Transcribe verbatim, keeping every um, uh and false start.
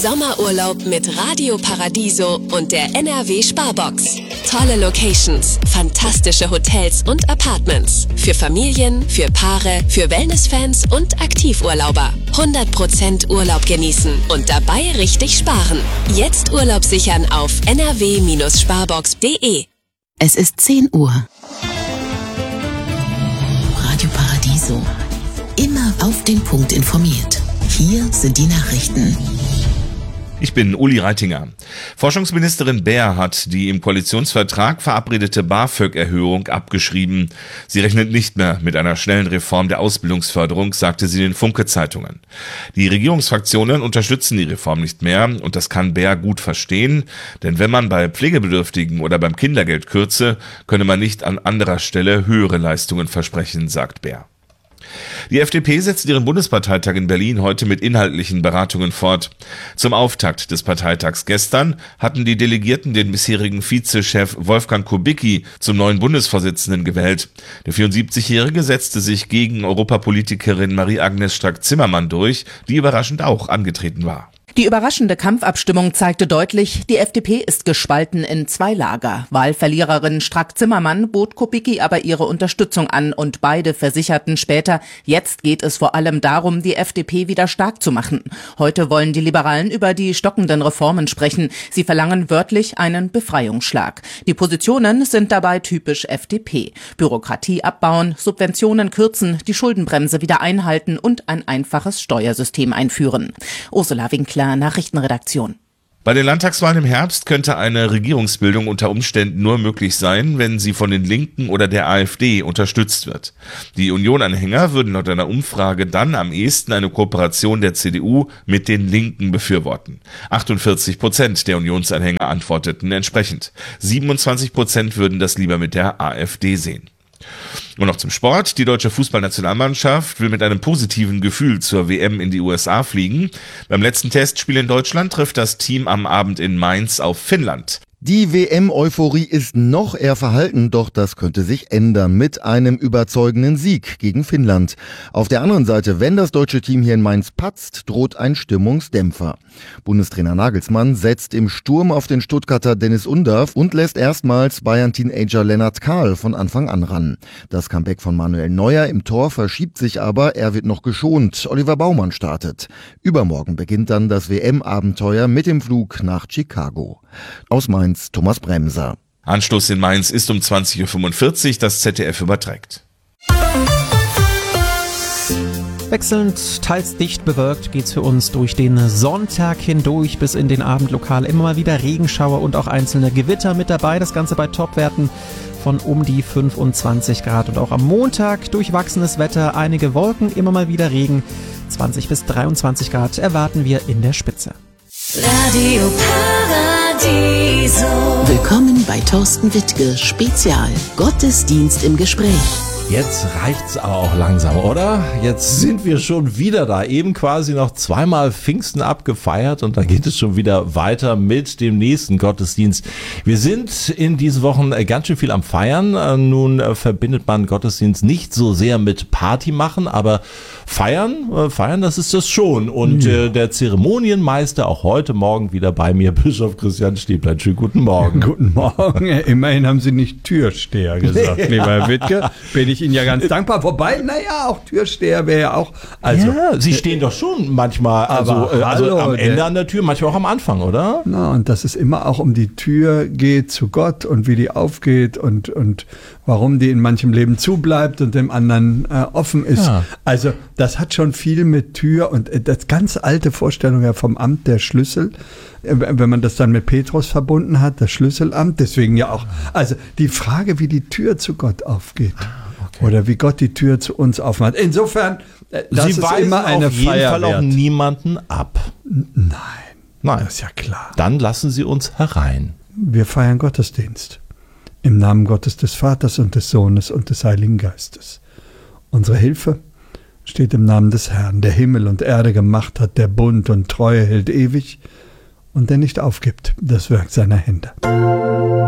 Sommerurlaub mit Radio Paradiso und der N R W Sparbox. Tolle Locations, fantastische Hotels und Apartments. Für Familien, für Paare, für Wellnessfans und Aktivurlauber. hundert Prozent Urlaub genießen und dabei richtig sparen. Jetzt Urlaub sichern auf n r w Bindestrich sparbox punkt d e. Es ist zehn Uhr. Radio Paradiso. Immer auf den Punkt informiert. Hier sind die Nachrichten. Ich bin Uli Reitinger. Forschungsministerin Baer hat die im Koalitionsvertrag verabredete BAföG-Erhöhung abgeschrieben. Sie rechnet nicht mehr mit einer schnellen Reform der Ausbildungsförderung, sagte sie den Funke-Zeitungen. Die Regierungsfraktionen unterstützen die Reform nicht mehr und das kann Baer gut verstehen, denn wenn man bei Pflegebedürftigen oder beim Kindergeld kürze, könne man nicht an anderer Stelle höhere Leistungen versprechen, sagt Baer. Die F D P setzt ihren Bundesparteitag in Berlin heute mit inhaltlichen Beratungen fort. Zum Auftakt des Parteitags gestern hatten die Delegierten den bisherigen Vizechef Wolfgang Kubicki zum neuen Bundesvorsitzenden gewählt. Der vierundsiebzigjährige setzte sich gegen Europapolitikerin Marie-Agnes Strack-Zimmermann durch, die überraschend auch angetreten war. Die überraschende Kampfabstimmung zeigte deutlich, die F D P ist gespalten in zwei Lager. Wahlverliererin Strack-Zimmermann bot Kubicki aber ihre Unterstützung an und beide versicherten später, jetzt geht es vor allem darum, die F D P wieder stark zu machen. Heute wollen die Liberalen über die stockenden Reformen sprechen. Sie verlangen wörtlich einen Befreiungsschlag. Die Positionen sind dabei typisch F D P. Bürokratie abbauen, Subventionen kürzen, die Schuldenbremse wieder einhalten und ein einfaches Steuersystem einführen. Ursula Winkler, Nachrichtenredaktion. Bei den Landtagswahlen im Herbst könnte eine Regierungsbildung unter Umständen nur möglich sein, wenn sie von den Linken oder der AfD unterstützt wird. Die Union-Anhänger würden laut einer Umfrage dann am ehesten eine Kooperation der C D U mit den Linken befürworten. achtundvierzig Prozent der Unionsanhänger antworteten entsprechend. siebenundzwanzig Prozent würden das lieber mit der AfD sehen. Und noch zum Sport. Die deutsche Fußballnationalmannschaft will mit einem positiven Gefühl zur W M in die U S A fliegen. Beim letzten Testspiel in Deutschland trifft das Team am Abend in Mainz auf Finnland. Die W M-Euphorie ist noch eher verhalten, doch das könnte sich ändern mit einem überzeugenden Sieg gegen Finnland. Auf der anderen Seite, wenn das deutsche Team hier in Mainz patzt, droht ein Stimmungsdämpfer. Bundestrainer Nagelsmann setzt im Sturm auf den Stuttgarter Dennis Undav und lässt erstmals Bayern-Teenager Lennart Kahl von Anfang an ran. Das Comeback von Manuel Neuer im Tor verschiebt sich aber, er wird noch geschont. Oliver Baumann startet. Übermorgen beginnt dann das W M-Abenteuer mit dem Flug nach Chicago. Aus Mainz Thomas Bremser. Anschluss in Mainz ist um zwanzig Uhr fünfundvierzig, das Z D F überträgt. Wechselnd, teils dicht bewölkt geht's für uns durch den Sonntag hindurch bis in den Abend lokal. Immer mal wieder Regenschauer und auch einzelne Gewitter mit dabei. Das Ganze bei Topwerten von um die fünfundzwanzig Grad. Und auch am Montag durchwachsenes Wetter, einige Wolken, immer mal wieder Regen. zwanzig bis dreiundzwanzig Grad erwarten wir in der Spitze. Radio Paradiso. Willkommen bei Thorsten Wittke Spezial. Gottesdienst im Gespräch. Jetzt reicht's aber auch langsam, oder? Jetzt sind wir schon wieder da. Eben quasi noch zweimal Pfingsten abgefeiert und dann geht es schon wieder weiter mit dem nächsten Gottesdienst. Wir sind in diesen Wochen ganz schön viel am Feiern. Nun verbindet man Gottesdienst nicht so sehr mit Party machen, aber feiern, feiern, das ist das schon. Und ja. äh, der Zeremonienmeister auch heute Morgen wieder bei mir, Bischof Christian Stäblein. Schönen guten Morgen. Guten Morgen. Immerhin haben Sie nicht Türsteher gesagt, ja. Lieber Herr Wittke. Bin ich Ihnen ja ganz dankbar. Wobei, naja, auch Türsteher wäre ja auch. Also, ja, Sie stehen doch schon manchmal also, aber, also hallo, am Ende der, an der Tür, manchmal auch am Anfang, oder? Na, und dass es immer auch um die Tür geht zu Gott und wie die aufgeht und, und warum die in manchem Leben zubleibt und dem anderen äh, offen ist. Ja. Also das hat schon viel mit Tür und äh, das ganz alte Vorstellung ja vom Amt der Schlüssel. Wenn man das dann mit Petrus verbunden hat, das Schlüsselamt, deswegen ja auch, also die Frage, wie die Tür zu Gott aufgeht. Okay. Oder wie Gott die Tür zu uns aufmacht. Insofern, das Sie ist weisen immer eine auf jeden Feier Fall wert. auch niemanden ab. Nein, Nein, das ist ja klar. Dann lassen Sie uns herein. Wir feiern Gottesdienst. Im Namen Gottes des Vaters und des Sohnes und des Heiligen Geistes. Unsere Hilfe steht im Namen des Herrn, der Himmel und Erde gemacht hat, der Bund und Treue hält ewig und der nicht aufgibt das Werk seiner Hände.